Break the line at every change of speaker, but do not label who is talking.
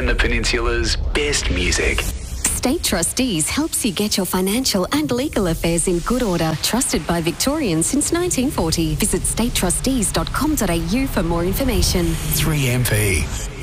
the Peninsula's best music.
State Trustees helps you get your financial and legal affairs in good order. Trusted by Victorians since 1940. Visit statetrustees.com.au for more information.
3MP.